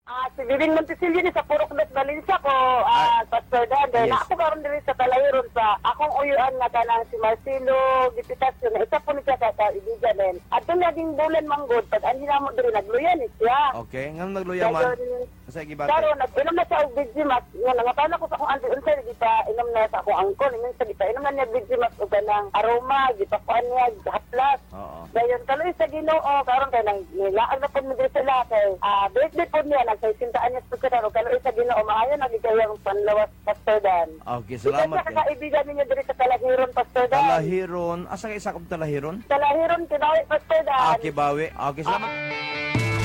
Si Bibing Montesilio ni sa Purok Dos Valencia ko, Pastor Dan. Dahil Yes. ako karon diri sa Talahiron sa akong uyuan nga kanang si Marcelo Gipitasyon na isa po ni siya kaibigan din. At yung naging bulan manggod, pag ang hinamo diri nagluyan ni siya. Okay, nga nagluya man. Sa gibate. Karo nag-inom na siya og Vigimax. Nga nangapana ko sa akong auntie unsa di pa inom na sa akong angkol. Minsan di pa inom na niya Vigimax og kanang aroma, di pa kuan niya haplas. Oo. Dayon kaloy sa Ginoo karon kay nang nilaag na pud mi diri sila kay birthday pud niya nagsisintaan niya pud karon kaloy sa Ginoo maayo nagikayang panlawas Pastor Dan. Okay, salamat Sa kay. kaibigan ninyo diri sa Talahiron Pastor Dan. Talahiron. Asa kay isa kog Talahiron? Talahiron kinawi Pastor Dan. Kibawi. Okay, salamat.